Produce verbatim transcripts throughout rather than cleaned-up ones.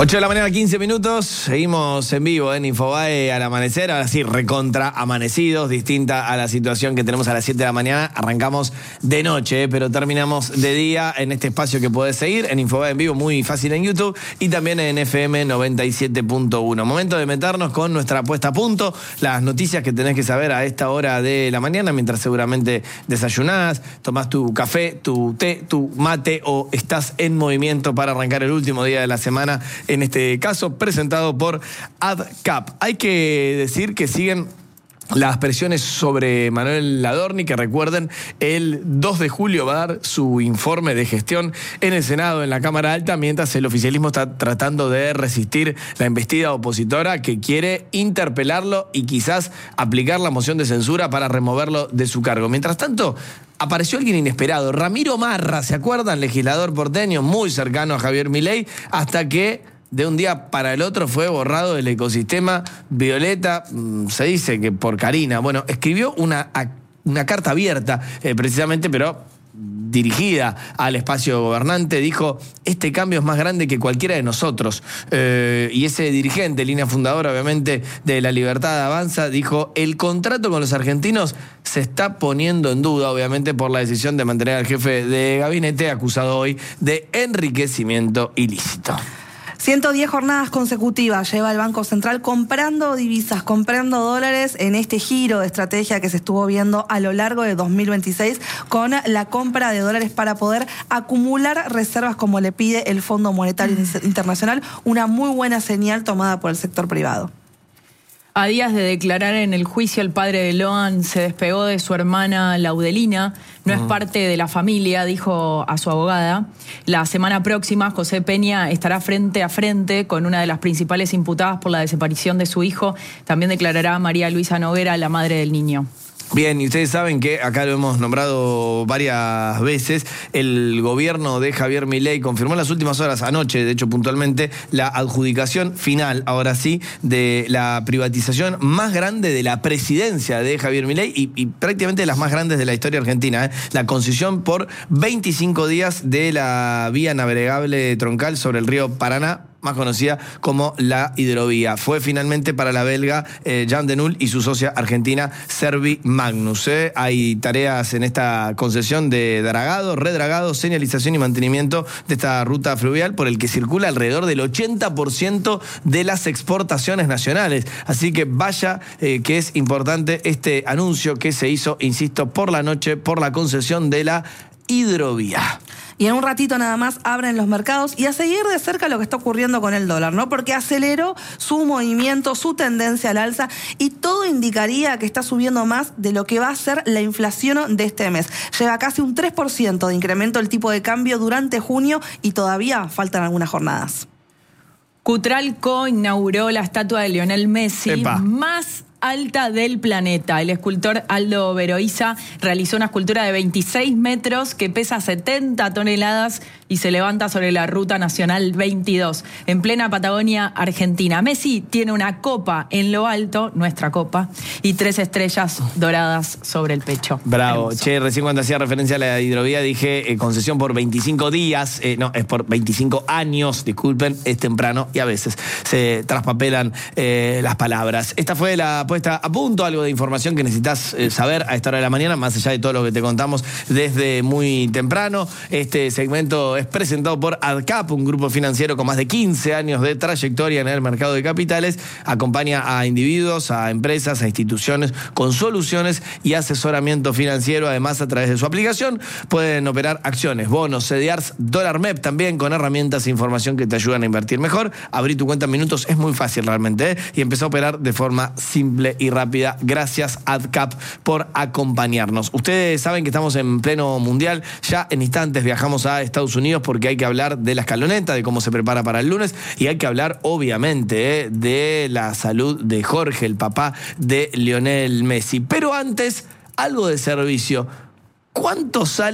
ocho de la mañana, quince minutos, seguimos en vivo en Infobae al amanecer, ahora sí, recontra amanecidos, distinta a la situación que tenemos a las siete de la mañana, arrancamos de noche, pero terminamos de día en este espacio que podés seguir en Infobae en vivo, muy fácil en YouTube y también en F M noventa y siete punto uno. Momento de meternos con nuestra puesta a punto, las noticias que tenés que saber a esta hora de la mañana, mientras seguramente desayunás, tomás tu café, tu té, tu mate o estás en movimiento para arrancar el último día de la semana. En este caso, presentado por AdCap. Hay que decir que siguen las presiones sobre Manuel Adorni, que recuerden, el dos de julio va a dar su informe de gestión en el Senado, en la Cámara Alta, mientras el oficialismo está tratando de resistir la embestida opositora que quiere interpelarlo y quizás aplicar la moción de censura para removerlo de su cargo. Mientras tanto, apareció alguien inesperado, Ramiro Marra, ¿se acuerdan? Legislador porteño, muy cercano a Javier Milei, hasta que de un día para el otro fue borrado del ecosistema violeta, se dice que por Karina. Bueno, escribió una, una carta abierta, eh, precisamente, pero dirigida al espacio gobernante, dijo: este cambio es más grande que cualquiera de nosotros. Eh, y ese dirigente, línea fundadora, obviamente, de La Libertad Avanza, dijo: el contrato con los argentinos se está poniendo en duda, obviamente, por la decisión de mantener al jefe de gabinete acusado hoy de enriquecimiento ilícito. ciento diez jornadas consecutivas lleva el Banco Central comprando divisas, comprando dólares en este giro de estrategia que se estuvo viendo a lo largo de dos mil veintiséis con la compra de dólares para poder acumular reservas como le pide el Fondo Monetario Internacional, una muy buena señal tomada por el sector privado. A días de declarar en el juicio, el padre de Loan se despegó de su hermana Laudelina. No uh-huh. es parte de la familia, dijo a su abogada. La semana próxima, José Peña estará frente a frente con una de las principales imputadas por la desaparición de su hijo. También declarará María Luisa Noguera, la madre del niño. Bien, y ustedes saben que acá lo hemos nombrado varias veces, el gobierno de Javier Milei confirmó en las últimas horas, anoche, de hecho puntualmente, la adjudicación final, ahora sí, de la privatización más grande de la presidencia de Javier Milei y, y prácticamente de las más grandes de la historia argentina, ¿eh? La concesión por veinticinco días de la vía navegable troncal sobre el río Paraná, más conocida como la hidrovía. Fue finalmente para la belga eh, Jan Denul y su socia argentina Servi Magnus. ¿eh? Hay tareas en esta concesión de dragado, redragado, señalización y mantenimiento de esta ruta fluvial por el que circula alrededor del ochenta por ciento de las exportaciones nacionales. Así que vaya eh, que es importante este anuncio que se hizo, insisto, por la noche, por la concesión de la hidrovía. Y en un ratito nada más abren los mercados y a seguir de cerca lo que está ocurriendo con el dólar, ¿no? Porque aceleró su movimiento, su tendencia al alza y todo indicaría que está subiendo más de lo que va a ser la inflación de este mes. Lleva casi un tres por ciento de incremento el tipo de cambio durante junio y todavía faltan algunas jornadas. Cutralco inauguró la estatua de Lionel Messi, Epa. más alta del planeta. El escultor Aldo Veroiza realizó una escultura de veintiséis metros que pesa setenta toneladas y se levanta sobre la Ruta Nacional veintidós, en plena Patagonia, Argentina. Messi tiene una copa en lo alto, nuestra copa, y tres estrellas doradas sobre el pecho. Bravo. Hermoso. Che, recién cuando hacía referencia a la hidrovía dije eh, concesión por veinticinco días, eh, no, es por veinticinco años, disculpen, es temprano y a veces se traspapelan eh, las palabras. Esta fue la puesta a punto, algo de información que necesitas eh, saber a esta hora de la mañana, más allá de todo lo que te contamos desde muy temprano. Este segmento es presentado por AdCap, un grupo financiero con más de quince años de trayectoria en el mercado de capitales. Acompaña a individuos, a empresas, a instituciones con soluciones y asesoramiento financiero. Además, a través de su aplicación pueden operar acciones, bonos, C D Rs, dólar M E P también, con herramientas e información que te ayudan a invertir mejor. Abrir tu cuenta en minutos es muy fácil realmente, ¿eh? Y empezar a operar de forma simple y rápida. Gracias, AdCap, por acompañarnos. Ustedes saben que estamos en pleno mundial. Ya en instantes viajamos a Estados Unidos porque hay que hablar de la escaloneta, de cómo se prepara para el lunes, y hay que hablar, obviamente, eh, de la salud de Jorge, el papá de Lionel Messi. Pero antes, algo de servicio. ¿Cuánto sale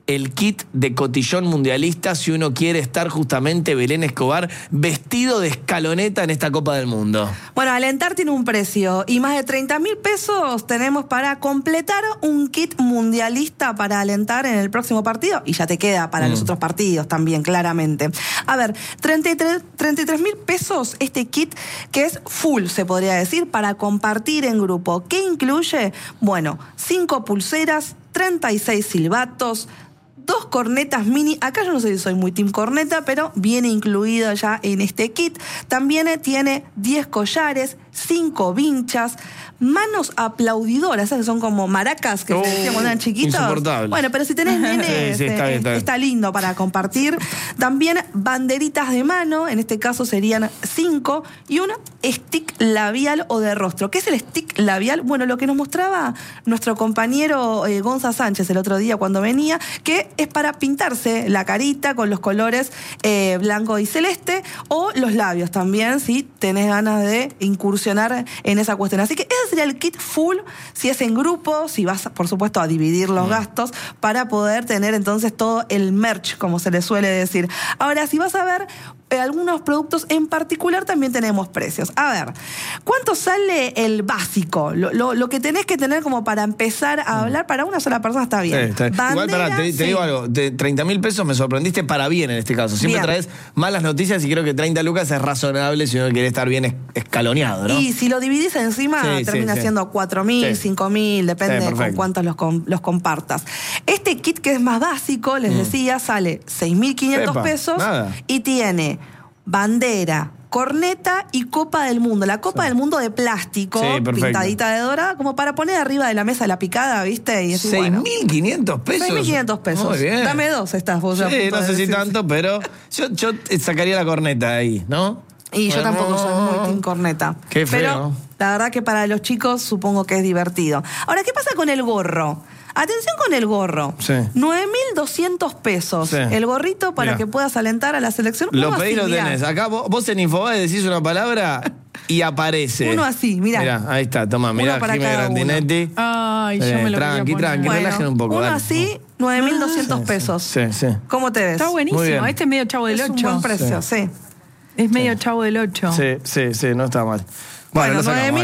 el kit de cotillón mundialista si uno quiere estar justamente Belén Escobar vestido de escaloneta en esta Copa del Mundo? Bueno, Alentar tiene un precio y más de treinta mil pesos tenemos para completar un kit mundialista para alentar en el próximo partido y ya te queda para mm. los otros partidos también, claramente. A ver, treinta y tres mil pesos este kit que es full, se podría decir, para compartir en grupo. ¿Qué incluye? Bueno, cinco pulseras, treinta y seis silbatos, dos cornetas mini. Acá yo no sé si soy muy team corneta, pero viene incluido ya en este kit. También tiene diez collares, cinco vinchas, manos aplaudidoras, esas que son como maracas que oh, se decían cuando eran chiquitos. Insoportable. Bueno, pero si tenés nenes, sí, sí, está, bien, está, bien. está lindo para compartir. También banderitas de mano, en este caso serían cinco, y un stick labial o de rostro. ¿Qué es el stick labial? Bueno, lo que nos mostraba nuestro compañero eh, Gonza Sánchez el otro día cuando venía, que es para pintarse la carita con los colores eh, blanco y celeste, o los labios también, si tenés ganas de incursionar en esa cuestión. Así que ese sería el kit full, si es en grupo, si vas, por supuesto, a dividir los mm. gastos para poder tener entonces todo el merch, como se le suele decir. Ahora, si vas a ver eh, algunos productos en particular, también tenemos precios. A ver, ¿cuánto sale el básico? Lo, lo, lo que tenés que tener como para empezar a hablar para una sola persona está bien. Sí, está. Bandera, igual, pará, te, te sí. digo algo, de treinta mil pesos me sorprendiste para bien en este caso. Siempre bien. Traes malas noticias y creo que treinta lucas es razonable si uno quiere estar bien escaloneado, ¿no? Y si lo dividís encima, sí, termina sí, siendo cuatro mil, sí. cinco mil, depende sí, de con cuántos los, com los compartas. Este kit que es más básico, les mm. decía, sale seis mil quinientos pesos nada. Y tiene bandera, corneta y Copa del Mundo. La Copa sí. del Mundo de plástico, sí, pintadita de dorada, como para poner arriba de la mesa de la picada, ¿viste? Y seis mil quinientos pesos. seis mil quinientos pesos. Muy bien. Dame dos estas vos. Sí, no sé si tanto, pero yo, yo sacaría la corneta ahí, ¿no? Y yo tampoco soy muy team corneta. Qué feo. Pero la verdad que para los chicos supongo que es divertido. Ahora, ¿qué pasa con el gorro? Atención con el gorro. Sí. nueve mil doscientos pesos. Sí. El gorrito para Mirá. que puedas alentar a la selección. Lo pedí, lo tenés. Acá vos, vos en Infobae decís una palabra y aparece. Uno así, mirá. Mirá, ahí está, toma, mirá, Jiménez Grandinetti. Ay, eh, yo me lo Tranqui, tranqui, bueno, relajen un poco. Uno dale. así, nueve mil doscientos pesos. Sí, sí. ¿Cómo te ves? Está buenísimo. Este es medio Chavo del Ocho. Es un buen precio, sí. sí. Es medio sí. Chavo del Ocho. Sí, sí, sí, no está mal. Bueno, bueno nueve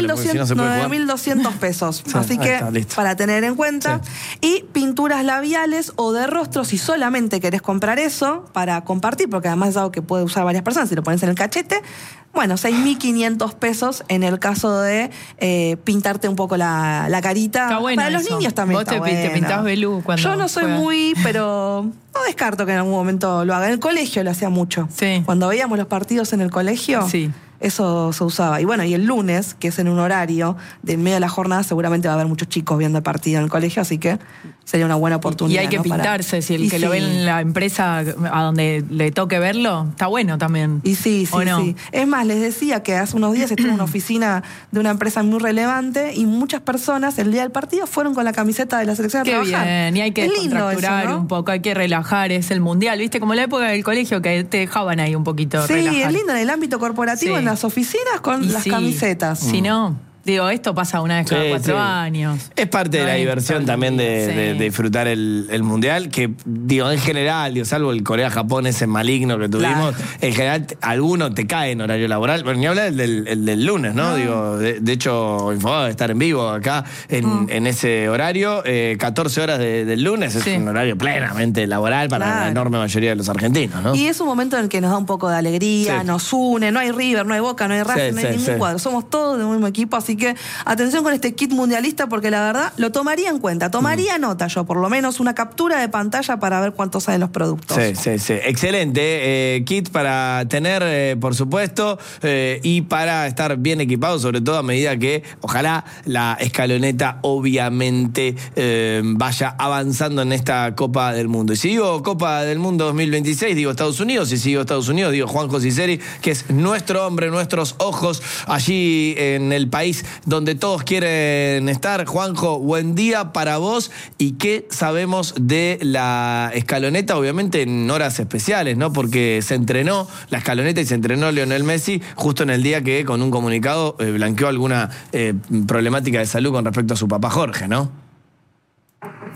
mil doscientos pesos. Sí, así que, está, para tener en cuenta. Sí. Y pinturas labiales o de rostro, si solamente querés comprar eso, para compartir, porque además es algo que puede usar varias personas, si lo pones en el cachete. Bueno, seis mil quinientos pesos en el caso de eh, pintarte un poco la, la carita. Está bueno para eso. Los niños también ¿Vos está te, bueno. te pintás velú cuando Yo no soy juegas? muy, pero no descarto que en algún momento lo haga. En el colegio lo hacía mucho. Sí. Cuando veíamos los partidos en el colegio, sí. eso se usaba. Y bueno, y el lunes, que es en un horario de en medio de la jornada, seguramente va a haber muchos chicos viendo el partido en el colegio, así que sería una buena oportunidad. Y hay que ¿no? pintarse, para... si el y que sí. lo ve en la empresa a donde le toque verlo, está bueno también. Y sí, sí, no? sí. Es más, les decía que hace unos días estuve en una oficina de una empresa muy relevante y muchas personas el día del partido fueron con la camiseta de la selección Qué a trabajar. Bien, y hay que descontracturar ¿no? un poco, hay que relajar, es el mundial, ¿viste? Como la época del colegio que te dejaban ahí un poquito sí, relajar. es lindo en el ámbito corporativo, sí. en las oficinas con y las sí. camisetas. Si no, digo, esto pasa una vez cada sí, cuatro sí. años. Es parte no de la diversión también de, sí. de, de disfrutar el, el mundial, que digo, en general, digo, salvo el Corea-Japón ese maligno que tuvimos, claro. en general alguno te cae en horario laboral. Bueno, ni hablar del, el del lunes, ¿no? Ah. Digo, de, de hecho, Infobae de estar en vivo acá en, mm. en ese horario, eh, catorce horas de, del lunes, es sí. un horario plenamente laboral para claro. la enorme mayoría de los argentinos, ¿no? Y es un momento en el que nos da un poco de alegría, sí. nos une, no hay River, no hay Boca, no hay Racing, sí, no hay sí, ningún sí. cuadro, somos todos del mismo equipo, así que atención con este kit mundialista porque la verdad lo tomaría en cuenta, tomaría mm. nota yo, por lo menos una captura de pantalla para ver cuántos salen los productos. Sí, sí, sí. Excelente. Eh, kit para tener, eh, por supuesto, eh, y para estar bien equipado, sobre todo a medida que, ojalá, la escaloneta obviamente eh, vaya avanzando en esta Copa del Mundo. Y si digo Copa del Mundo dos mil veintiséis, digo Estados Unidos, y si digo Estados Unidos, digo Juanjo Ciceri, que es nuestro hombre, nuestros ojos allí en el país donde todos quieren estar. Juanjo, buen día para vos. ¿Y qué sabemos de la escaloneta? Obviamente en horas especiales, ¿no? Porque se entrenó la escaloneta y se entrenó Lionel Messi justo en el día que con un comunicado eh, blanqueó alguna eh, problemática de salud con respecto a su papá Jorge, ¿no?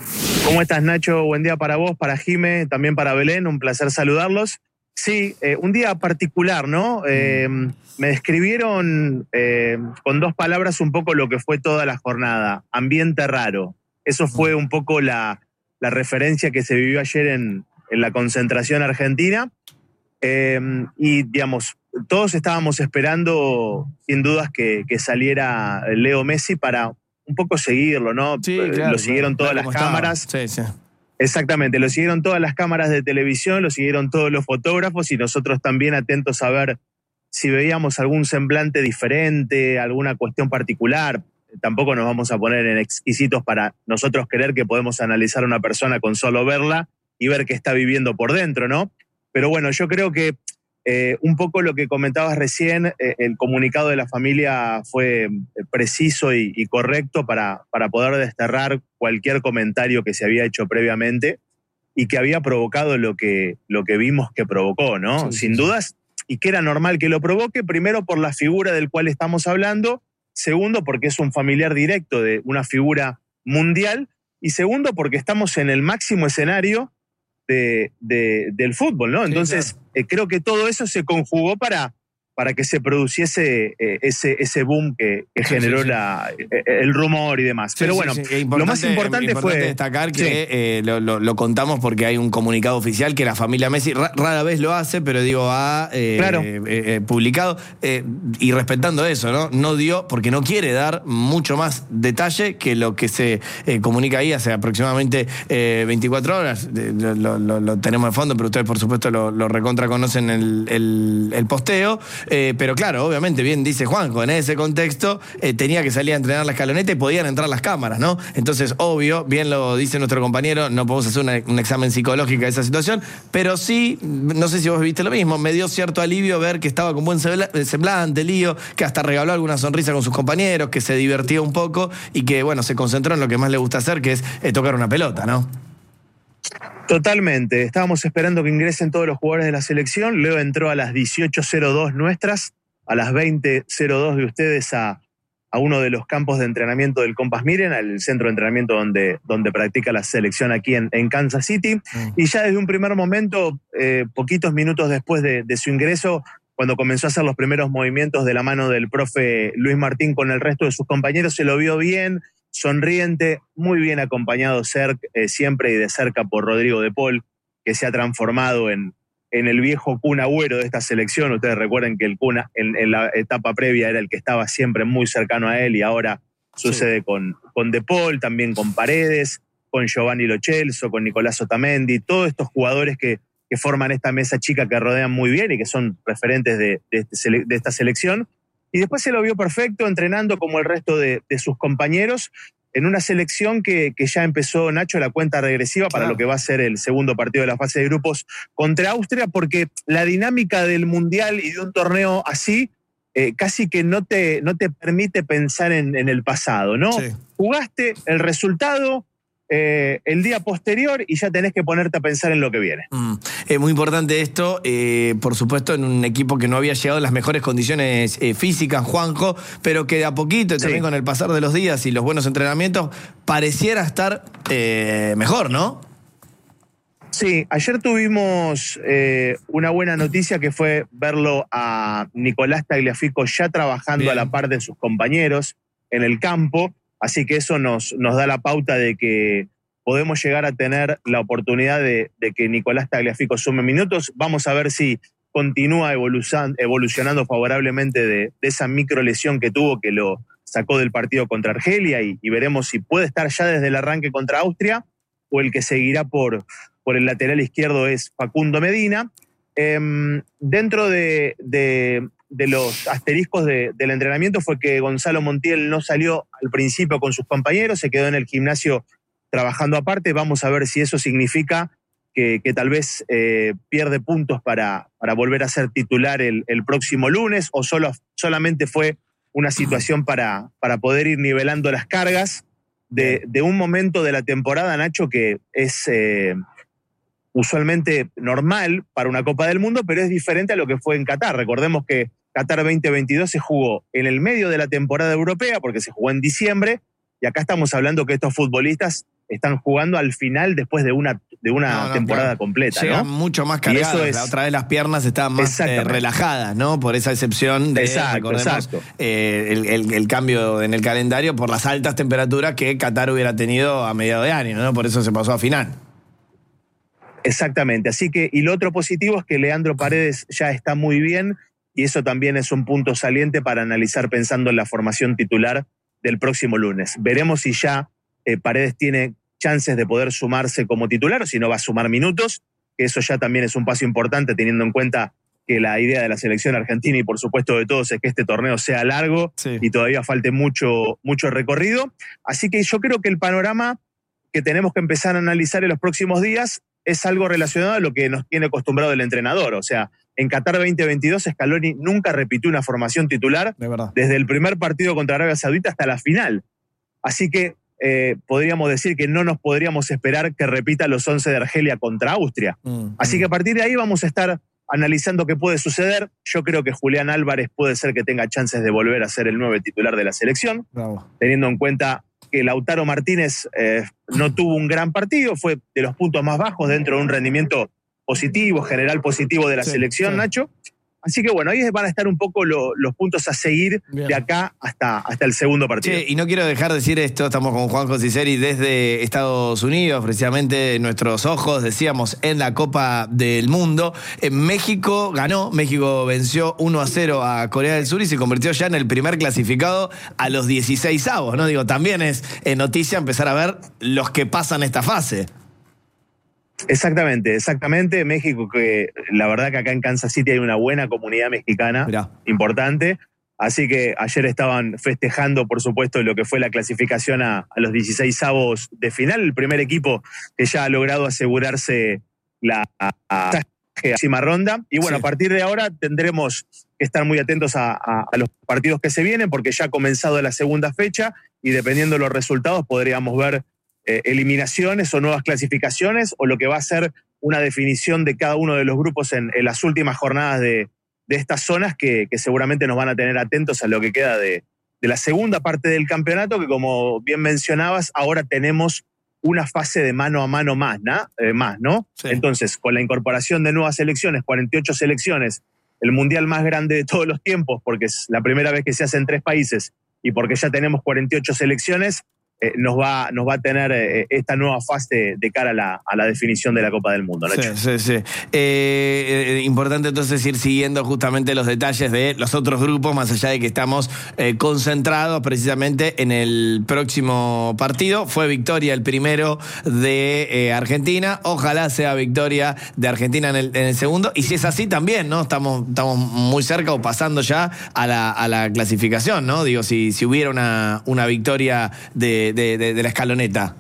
¿Cómo estás, Nacho? Buen día para vos, para Jime, también para Belén, un placer saludarlos. Sí, eh, un día particular, ¿no? Eh, me describieron eh, con dos palabras un poco lo que fue toda la jornada, ambiente raro. Eso fue un poco la, la referencia que se vivió ayer en, en la concentración argentina. Eh, y, digamos, todos estábamos esperando, sin dudas, que, que saliera Leo Messi para un poco seguirlo, ¿no? Sí, claro, lo siguieron todas claro, las como cámaras. estaba. Sí, sí. Exactamente, lo siguieron todas las cámaras de televisión, lo siguieron todos los fotógrafos y nosotros también atentos a ver si veíamos algún semblante diferente, alguna cuestión particular. Tampoco nos vamos a poner en exquisitos para nosotros creer que podemos analizar a una persona con solo verla y ver qué está viviendo por dentro, ¿no? Pero bueno, yo creo que eh, un poco lo que comentabas recién, eh, el comunicado de la familia fue preciso y, y correcto para, para poder desterrar cualquier comentario que se había hecho previamente y que había provocado lo que, lo que vimos que provocó, ¿no? Sí, Sin sí, dudas, y que era normal que lo provoque, primero por la figura del cual estamos hablando, segundo porque es un familiar directo de una figura mundial, y segundo porque estamos en el máximo escenario de, de, del fútbol, ¿no? Sí, Entonces, claro. eh, creo que todo eso se conjugó para, para que se produciese eh, ese, ese boom que, que Sí, generó sí, sí. La, eh, el rumor y demás. Sí, Pero sí, bueno, sí. E lo más importante, fue... destacar que Sí. eh, lo, lo- lo contamos porque hay un comunicado oficial que la familia Messi ra- rara vez lo hace, pero digo, ha eh, Claro. eh, eh, publicado eh, y respetando eso, ¿no? No dio, porque no quiere dar mucho más detalle que lo que se eh, comunica ahí hace aproximadamente eh, veinticuatro horas. Eh, Lo, lo- lo- lo tenemos de fondo, pero ustedes por supuesto lo, lo recontra conocen el, el- el posteo. Eh, pero claro, obviamente, bien dice Juanjo, en ese contexto eh, tenía que salir a entrenar la escaloneta y podían entrar las cámaras, ¿no? Entonces, obvio, bien lo dice nuestro compañero, no podemos hacer una- un examen psicológico de esa situación, pero sí, no sé si vos viste lo mismo, me dio cierto alivio ver que estaba con buen sebla- semblante, Lío, que hasta regaló alguna sonrisa con sus compañeros, que se divertía un poco y que, bueno, se concentró en lo que más le gusta hacer, que es eh, tocar una pelota, ¿no? Totalmente. Estábamos esperando que ingresen todos los jugadores de la selección. Leo entró a las dieciocho cero dos nuestras, a las veinte cero dos de ustedes a, a uno de los campos de entrenamiento del Compas Miren, al centro de entrenamiento donde, donde practica la selección aquí en, en Kansas City. Mm. Y ya desde un primer momento, eh, poquitos minutos después de, de su ingreso, cuando comenzó a hacer los primeros movimientos de la mano del profe Luis Martín con el resto de sus compañeros, se lo vio bien, sonriente, muy bien acompañado cer- eh, siempre y de cerca por Rodrigo de Paul, que se ha transformado en, en el viejo Kun Agüero de esta selección. Ustedes recuerden que el Kun en, en la etapa previa era el que estaba siempre muy cercano a él y ahora sucede sí. con, con de Paul, también con Paredes, con Giovanni Lo Celso, con Nicolás Otamendi, todos estos jugadores que, que forman esta mesa chica que rodean muy bien y que son referentes de, de, este, de esta selección. Y después se lo vio perfecto entrenando como el resto de, de sus compañeros en una selección que, que ya empezó, Nacho, la cuenta regresiva para claro. lo que va a ser el segundo partido de la fase de grupos contra Austria, porque la dinámica del Mundial y de un torneo así eh, casi que no te, no te permite pensar en, en el pasado, ¿no? Sí. Jugaste el resultado, Eh, el día posterior y ya tenés que ponerte a pensar en lo que viene. Mm. Es muy importante esto, eh, por supuesto, en un equipo que no había llegado en las mejores condiciones eh, físicas, Juanjo, pero que de a poquito, sí. también con el pasar de los días y los buenos entrenamientos, pareciera estar eh, mejor, ¿no? Sí, ayer tuvimos eh, una buena noticia que fue verlo a Nicolás Tagliafico ya trabajando Bien. a la par de sus compañeros en el campo. Así que eso nos, nos da la pauta de que podemos llegar a tener la oportunidad de, de que Nicolás Tagliafico sume minutos. Vamos a ver si continúa evolucionando favorablemente de, de esa micro lesión que tuvo, que lo sacó del partido contra Argelia, y, y veremos si puede estar ya desde el arranque contra Austria o el que seguirá por, por el lateral izquierdo es Facundo Medina. Eh, dentro de... de de los asteriscos de, del entrenamiento fue que Gonzalo Montiel no salió al principio con sus compañeros, se quedó en el gimnasio trabajando aparte. Vamos a ver si eso significa que, que tal vez eh, pierde puntos para, para volver a ser titular el, el próximo lunes, o solo, solamente fue una situación para, para poder ir nivelando las cargas de, de un momento de la temporada, Nacho, que es... Eh, usualmente normal para una Copa del Mundo, pero es diferente a lo que fue en Qatar. Recordemos que Qatar veinte veintidós se jugó en el medio de la temporada europea, porque se jugó en diciembre, y acá estamos hablando que estos futbolistas están jugando al final después de una, de una no, no, temporada claro. completa. Llegan ¿no? mucho más cargadas. Es, la otra vez las piernas estaban más eh, relajadas, ¿no? Por esa excepción de, exacto, recordemos, exacto. Eh, el, el, el cambio en el calendario por las altas temperaturas que Qatar hubiera tenido a mediados de año, ¿no? Por eso se pasó a final. Exactamente. Así que, y lo otro positivo es que Leandro Paredes ya está muy bien, y eso también es un punto saliente para analizar pensando en la formación titular del próximo lunes. Veremos si ya eh, Paredes tiene chances de poder sumarse como titular o si no va a sumar minutos, que eso ya también es un paso importante teniendo en cuenta que la idea de la selección argentina y por supuesto de todos es que este torneo sea largo sí. y todavía falte mucho, mucho recorrido. Así que yo creo que el panorama que tenemos que empezar a analizar en los próximos días es algo relacionado a lo que nos tiene acostumbrado el entrenador. O sea, en Qatar veinte veintidós Scaloni nunca repitió una formación titular de verdad. Desde el primer partido contra Arabia Saudita hasta la final. Así que eh, podríamos decir que no nos podríamos esperar que repita los once de Argelia contra Austria. Mm, Así mm. que a partir de ahí vamos a estar analizando qué puede suceder. Yo creo que Julián Álvarez puede ser que tenga chances de volver a ser el nueve titular de la selección, Bravo. Teniendo en cuenta que Lautaro Martínez eh, no tuvo un gran partido, fue de los puntos más bajos dentro de un rendimiento positivo, general positivo de la sí, selección, sí. Nacho. Así que bueno, ahí van a estar un poco lo, los puntos a seguir Bien. de acá hasta, hasta el segundo partido. Che, y no quiero dejar de decir esto, estamos con Juanjo Ciceri desde Estados Unidos, precisamente nuestros ojos, decíamos, en la Copa del Mundo. En México ganó, México venció uno a cero a Corea del Sur y se convirtió ya en el primer clasificado a los dieciseisavos, ¿no? Digo, también es eh, noticia empezar a ver los que pasan esta fase. Exactamente, exactamente. México, que la verdad que acá en Kansas City hay una buena comunidad mexicana, Mirá. importante. Así que ayer estaban festejando, por supuesto, lo que fue la clasificación a, a los dieciseisavos de final. El primer equipo que ya ha logrado asegurarse la próxima ronda. Y bueno, sí. a partir de ahora tendremos que estar muy atentos a, a, a los partidos que se vienen, porque ya ha comenzado la segunda fecha y dependiendo de los resultados podríamos ver Eh, eliminaciones o nuevas clasificaciones o lo que va a ser una definición de cada uno de los grupos en, en las últimas jornadas de, de estas zonas que, que seguramente nos van a tener atentos a lo que queda de, de la segunda parte del campeonato, que como bien mencionabas, ahora tenemos una fase de mano a mano más, ¿no? Eh, más, ¿no? Sí. Entonces, con la incorporación de nuevas selecciones, cuarenta y ocho selecciones, el mundial más grande de todos los tiempos, porque es la primera vez que se hace en tres países y porque ya tenemos cuarenta y ocho selecciones, Eh, nos va nos va a tener eh, esta nueva fase de cara a la, a la definición de la Copa del Mundo, Nacho. Sí, sí, sí. Eh, eh, importante entonces ir siguiendo justamente los detalles de los otros grupos, más allá de que estamos eh, concentrados precisamente en el próximo partido. Fue victoria el primero de eh, Argentina, ojalá sea victoria de Argentina en el, en el segundo, y si es así también, ¿no? Estamos, estamos muy cerca o pasando ya a la, a la clasificación, ¿no? Digo, si, si hubiera una, una victoria de De, de, de la escaloneta.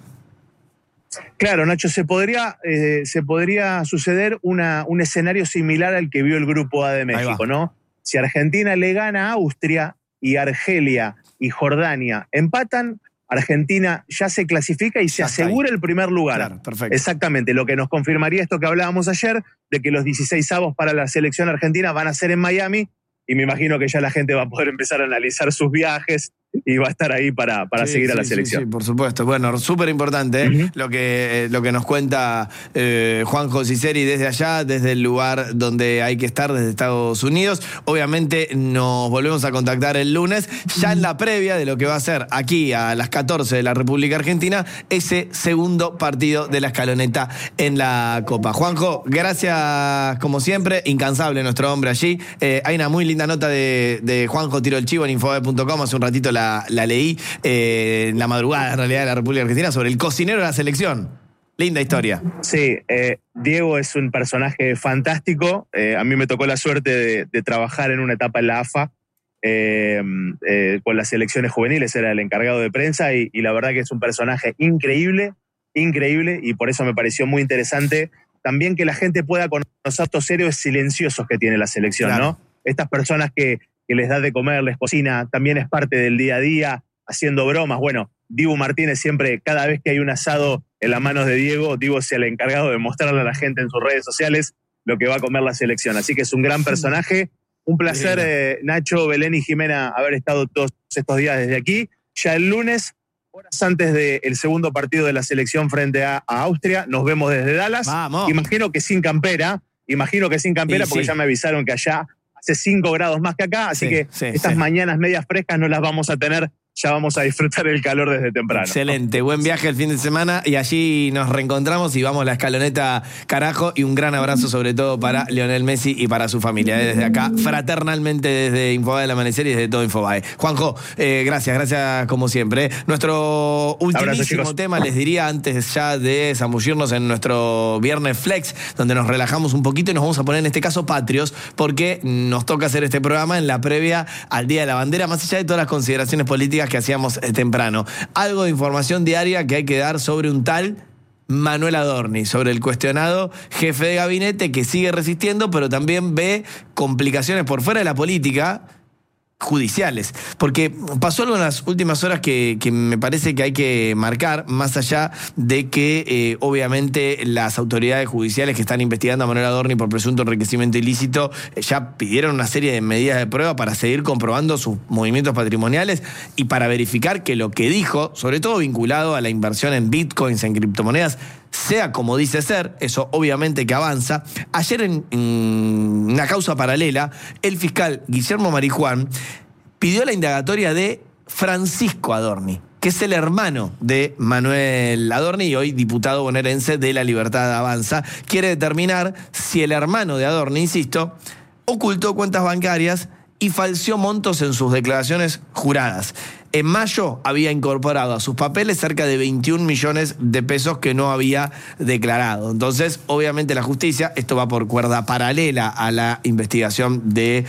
Claro, Nacho, se podría, eh, se podría suceder una, un escenario similar al que vio el Grupo A de México, ¿no? Si Argentina le gana a Austria y Argelia y Jordania empatan, Argentina ya se clasifica y se asegura el primer lugar. Claro, perfecto. Exactamente, lo que nos confirmaría esto que hablábamos ayer, de que los dieciseisavos para la selección argentina van a ser en Miami, y me imagino que ya la gente va a poder empezar a analizar sus viajes y va a estar ahí para, para sí, seguir sí, a la selección. Sí, sí, por supuesto. Bueno, súper importante ¿eh? uh-huh. lo, que, lo que nos cuenta eh, Juanjo Ciceri desde allá, desde el lugar donde hay que estar, desde Estados Unidos. Obviamente nos volvemos a contactar el lunes, ya en la previa de lo que va a ser aquí a las catorce de la República Argentina, ese segundo partido de la escaloneta en la Copa. Juanjo, gracias como siempre, incansable nuestro hombre allí. Eh, hay una muy linda nota de, de Juanjo Tiro el Chivo en infobae punto com, hace un ratito la La, la leí eh, en la madrugada en realidad de la República Argentina sobre el cocinero de la selección. Linda historia. Sí, eh, Diego es un personaje fantástico. Eh, a mí me tocó la suerte de, de trabajar en una etapa en la A F A eh, eh, con las selecciones juveniles, era el encargado de prensa y, y la verdad que es un personaje increíble, increíble y por eso me pareció muy interesante también que la gente pueda conocer estos héroes silenciosos que tiene la selección, claro. ¿no? Estas personas que que les da de comer, les cocina, también es parte del día a día, haciendo bromas. Bueno, Dibu Martínez siempre, cada vez que hay un asado en las manos de Diego, Dibu es el encargado de mostrarle a la gente en sus redes sociales lo que va a comer la selección. Así que es un gran personaje. Un placer, eh, Nacho, Belén y Jimena, haber estado todos estos días desde aquí. Ya el lunes horas antes del segundo partido de la selección frente a, a Austria. Nos vemos desde Dallas. Vamos. Imagino que sin campera, imagino que sin campera, Sí, porque sí. ya me avisaron que allá hace cinco grados más que acá, así Sí, que sí, estas sí. mañanas medias frescas no las vamos a tener, ya vamos a disfrutar el calor desde temprano. Excelente, buen viaje el fin de semana y allí nos reencontramos y vamos a la escaloneta, carajo, y un gran abrazo sobre todo para Lionel Messi y para su familia. Desde acá, fraternalmente desde Infobae del Amanecer y desde todo Infobae. Juanjo, eh, gracias, gracias como siempre. Nuestro ultimísimo Abrazo, tema, les diría antes ya de zambullirnos en nuestro Viernes Flex, donde nos relajamos un poquito y nos vamos a poner en este caso patrios, porque nos toca hacer este programa en la previa al Día de la Bandera, más allá de todas las consideraciones políticas que hacíamos eh, temprano. Algo de información diaria que hay que dar sobre un tal Manuel Adorni, sobre el cuestionado jefe de gabinete que sigue resistiendo, pero también ve complicaciones por fuera de la política judiciales. Porque pasó algo en las últimas horas que, que me parece que hay que marcar, más allá de que eh, obviamente las autoridades judiciales que están investigando a Manuel Adorni por presunto enriquecimiento ilícito eh, ya pidieron una serie de medidas de prueba para seguir comprobando sus movimientos patrimoniales y para verificar que lo que dijo, sobre todo vinculado a la inversión en bitcoins, en criptomonedas, sea como dice ser, eso obviamente que avanza. Ayer en, en una causa paralela, el fiscal Guillermo Marijuán pidió la indagatoria de Francisco Adorni, que es el hermano de Manuel Adorni y hoy diputado bonaerense de La Libertad Avanza. Quiere determinar si el hermano de Adorni, insisto, ocultó cuentas bancarias y falseó montos en sus declaraciones juradas. En mayo había incorporado a sus papeles cerca de veintiún millones de pesos que no había declarado. Entonces, obviamente la justicia, esto va por cuerda paralela a la investigación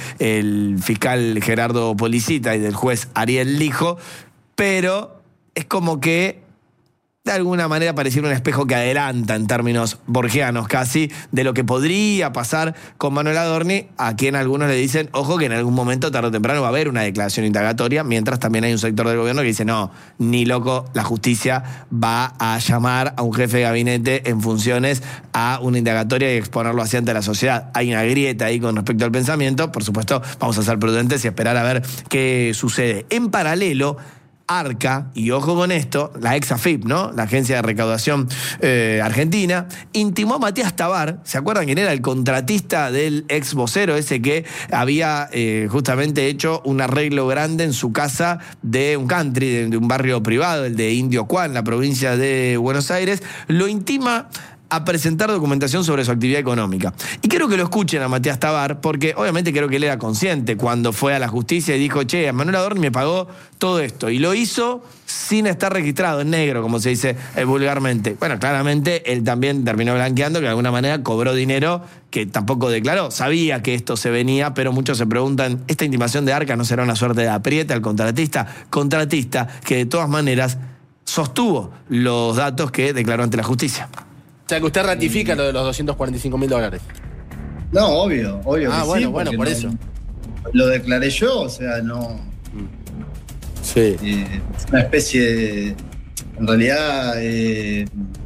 del fiscal Gerardo Policita y del juez Ariel Lijo, pero es como que de alguna manera pareciera un espejo que adelanta en términos borgianos casi de lo que podría pasar con Manuel Adorni, a quien algunos le dicen, ojo que en algún momento, tarde o temprano, va a haber una declaración indagatoria, mientras también hay un sector del gobierno que dice, no, ni loco, la justicia va a llamar a un jefe de gabinete en funciones a una indagatoria y exponerlo así ante la sociedad. Hay una grieta ahí con respecto al pensamiento, por supuesto, vamos a ser prudentes y esperar a ver qué sucede. En paralelo, Arca, y ojo con esto, la ex A F I P, ¿no? La agencia de recaudación eh, argentina, intimó a Matías Tabar. ¿Se acuerdan quién era el contratista del ex vocero, ese que había eh, justamente hecho un arreglo grande en su casa de un country, de, de un barrio privado, el de Indio Juan, la provincia de Buenos Aires? Lo intima a presentar documentación sobre su actividad económica. Y quiero que lo escuchen a Matías Tabar, porque obviamente creo que él era consciente cuando fue a la justicia y dijo, che, Manuel Adorni me pagó todo esto. Y lo hizo sin estar registrado, en negro, como se dice eh, vulgarmente. Bueno, claramente él también terminó blanqueando, que de alguna manera cobró dinero que tampoco declaró. Sabía que esto se venía, pero muchos se preguntan, ¿esta intimación de Arca no será una suerte de aprieta al contratista? Contratista que de todas maneras sostuvo los datos que declaró ante la justicia. O sea, que usted ratifica lo de los doscientos cuarenta y cinco mil dólares. No, obvio, obvio Ah, que bueno, sí. bueno, porque por no- eso. Lo declaré yo, o sea, no. Sí. eh, es una especie de. En realidad, eh,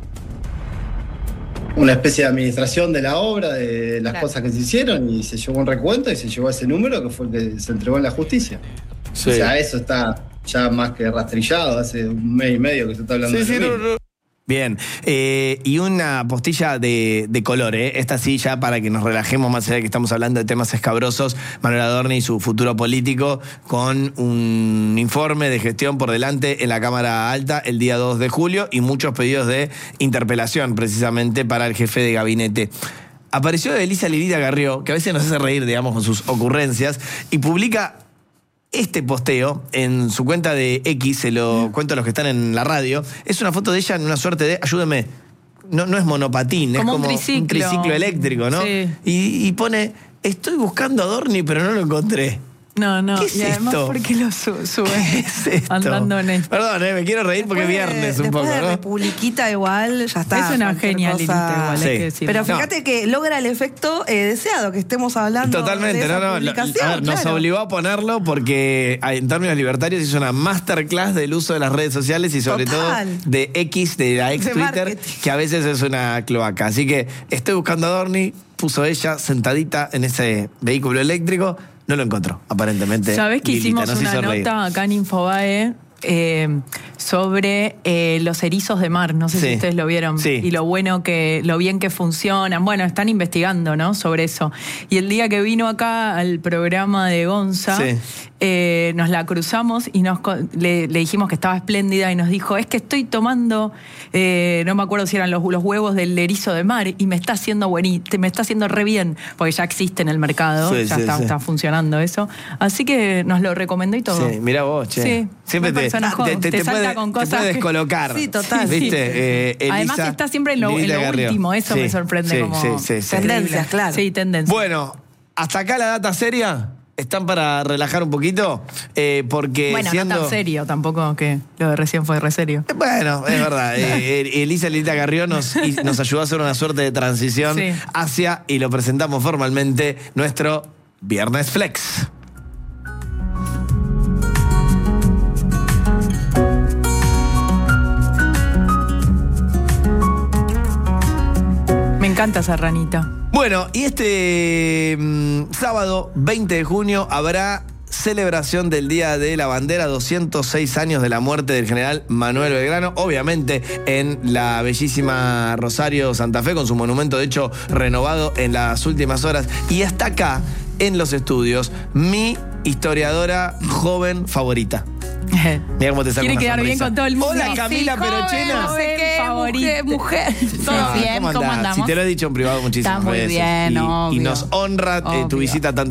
una especie de administración de la obra, de las Claro. cosas que se hicieron, y se llevó un recuento y se llevó ese número que fue el que se entregó en la justicia. Sí. O sea, eso está ya más que rastrillado, hace un mes y medio que se está hablando Sí, de sí, lo no, mismo. no. Bien, eh, y una postilla de, de color, ¿eh? Esta sí ya para que nos relajemos, más allá de que estamos hablando de temas escabrosos, Manuel Adorni y su futuro político, con un informe de gestión por delante en la Cámara Alta el día dos de julio y muchos pedidos de interpelación precisamente para el jefe de gabinete. Apareció Elisa Lilita Carrió, que a veces nos hace reír, digamos, con sus ocurrencias, y publica este posteo en su cuenta de X, se lo cuento a los que están en la radio. Es una foto de ella en una suerte de, ayúdeme, no, no es monopatín, Como es un como triciclo. un triciclo eléctrico, ¿no? Sí. Y, y pone, estoy buscando a Adorni, pero no lo encontré. No, no. ¿Qué es y además, esto? ¿por qué lo su- sube? ¿Qué es esto? Andando en esto. Perdón, eh, me quiero reír porque es Después de- viernes un después poco, de ¿no? Republiquita igual, ya está. Es una cualquier genia, cosa. Lilita, igual, Sí. hay que decir. Pero No. fíjate que logra el efecto eh, deseado, que estemos hablando Totalmente, de esa no, no. lo- publicación, a ver, nos claro. obligó a ponerlo porque ah, en términos libertarios hizo una masterclass del uso de las redes sociales y sobre Total. todo de X, de la ex De Twitter, marketing. que a veces es una cloaca. Así que estoy buscando a Adorni, puso ella sentadita en ese vehículo eléctrico, no lo encontró, aparentemente. ¿Sabés que Lilita, hicimos nos una hizo reír. nota acá en Infobae eh, sobre eh, los erizos de mar. No sé Sí. si ustedes lo vieron. Sí. Y lo bueno que, lo bien que funcionan. Bueno, están investigando, ¿no? Sobre eso. Y el día que vino acá al programa de Gonza, Sí. eh, nos la cruzamos y nos co- le, le dijimos que estaba espléndida y nos dijo, es que estoy tomando, eh, no me acuerdo si eran los, los huevos del erizo de mar y me está haciendo buenito, me está haciendo re bien, porque ya existe en el mercado, Sí, ya sí, está, sí. está funcionando eso. Así que nos lo recomendó y todo. Sí, mirá vos, che. Sí, Siempre un te, personaje, te, te, te salta puede, con te cosas puede que- descolocar. Sí, total. ¿Viste? Sí. Eh, Elisa, Además está siempre en lo, en Lilita lo Carrió. último, eso Sí, me sorprende sí, como sí, sí, sí. Tendencias, claro. Sí, tendencias. Bueno, hasta acá la data seria. ¿Están para relajar un poquito? Eh, porque Bueno, siendo... no tan serio tampoco, que lo de recién fue re serio. Bueno, es verdad. Eh, Elisa Lilita Carrió nos, y- nos ayudó a hacer una suerte de transición Sí. hacia, y lo presentamos formalmente, nuestro Viernes Flex. Me encanta esa ranita. Bueno, y este mm, sábado veinte de junio habrá celebración del Día de la Bandera, doscientos seis años de la muerte del general Manuel Belgrano, obviamente en la bellísima Rosario Santa Fe, con su monumento de hecho renovado en las últimas horas. Y hasta acá, en los estudios, mi historiadora joven favorita. Mira cómo te saco Quiere una quedar bien sonrisa. con todo el mundo. Hola, Sí, Camila joven, Perochena. no sé qué, favorita. Mujer, mujer. ¿Todo Ah, bien? ¿Cómo andás? andamos? Si te lo he dicho en privado muchísimas Está muy veces. bien, y, y obvio. nos honra eh, tu Obvio. visita tanto